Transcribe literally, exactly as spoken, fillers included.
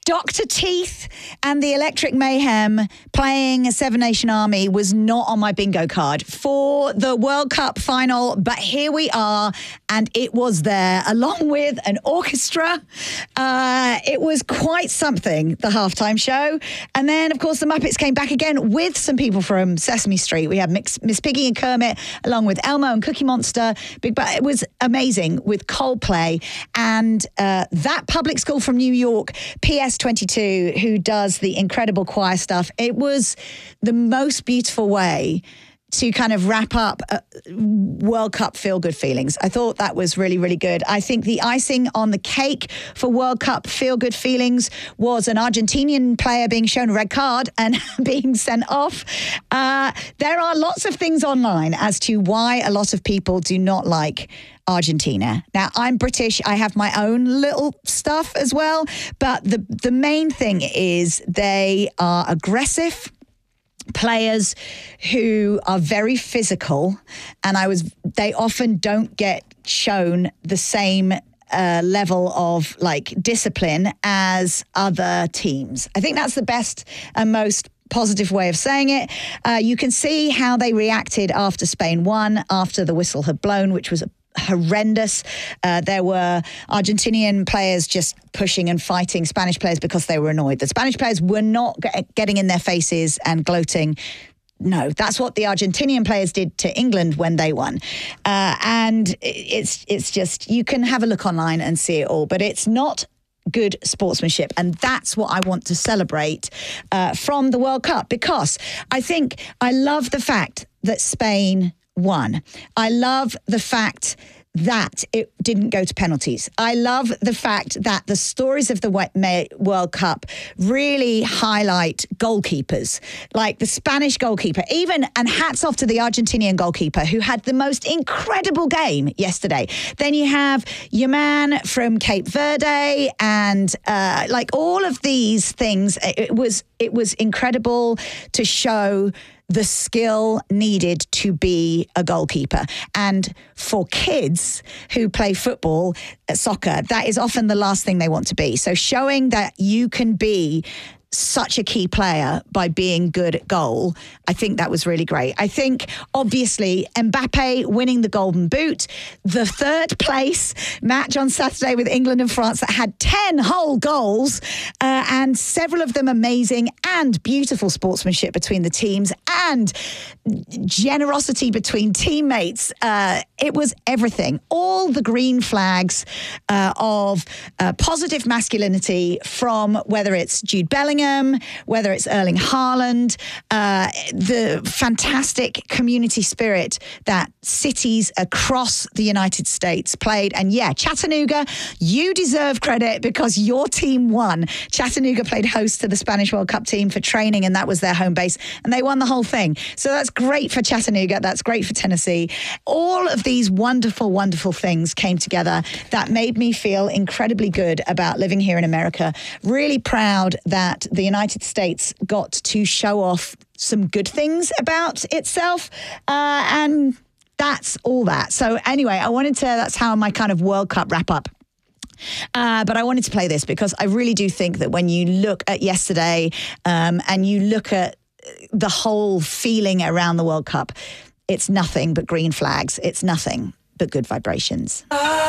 Doctor Teeth and the Electric Mayhem playing a Seven Nation Army was not on my bingo card for the World Cup final, but here we are, and it was there along with an orchestra. Uh, it was quite something, the halftime show. And then, of course, the Muppets came back again with some people from Sesame Street. We had Miss, Miss Piggy and Kermit, along with Elmo and Cookie Monster. Big, but it was amazing with Coldplay and uh, that public school from New York, P S twenty-two, who does the incredible choir stuff. It was the most beautiful way to kind of wrap up uh, World Cup feel-good feelings. I thought that was really, really good. I think the icing on the cake for World Cup feel-good feelings was an Argentinian player being shown a red card and being sent off. Uh, there are lots of things online as to why a lot of people do not like Argentina. Now, I'm British. I have my own little stuff as well. But the, the main thing is they are aggressive players who are very physical, and I was they often don't get shown the same uh, level of like discipline as other teams. I think that's the best and most positive way of saying it. Uh, you can see how they reacted after Spain won, after the whistle had blown, which was a horrendous. Uh, there were Argentinian players just pushing and fighting Spanish players because they were annoyed. The Spanish players were not get, getting in their faces and gloating. No, that's what the Argentinian players did to England when they won. Uh, and it's it's just, you can have a look online and see it all, but it's not good sportsmanship. And that's what I want to celebrate uh, from the World Cup, because I think I love the fact that Spain won. I love the fact that it didn't go to penalties. I love the fact that the stories of the World Cup really highlight goalkeepers, like the Spanish goalkeeper, even, and hats off to the Argentinian goalkeeper who had the most incredible game yesterday. Then you have your man from Cape Verde, and uh, like all of these things, it was it was incredible to show the skill needed to be a goalkeeper. And for kids who play football, uh, soccer, that is often the last thing they want to be. So showing that you can be such a key player by being good at goal, I think that was really great. I think, obviously, Mbappe winning the Golden Boot, the third place match on Saturday with England and France that had ten whole goals, uh, and several of them amazing, and beautiful sportsmanship between the teams, and generosity between teammates. Uh, it was everything. All the green flags uh, of uh, positive masculinity, from whether it's Jude Bellingham, whether it's Erling Haaland, uh, the fantastic community spirit that cities across the United States played. And yeah, Chattanooga, you deserve credit because your team won. Chattanooga played host to the Spanish World Cup team for training, and that was their home base, and they won the whole thing. So that's great for Chattanooga. That's great for Tennessee. All of these wonderful, wonderful things came together that made me feel incredibly good about living here in America. Really proud that the United States got to show off some good things about itself. Uh, and that's all that. So anyway, I wanted to, that's how my kind of World Cup wrap up. Uh, but I wanted to play this because I really do think that when you look at yesterday um, and you look at the whole feeling around the World Cup, it's nothing but green flags. It's nothing but good vibrations.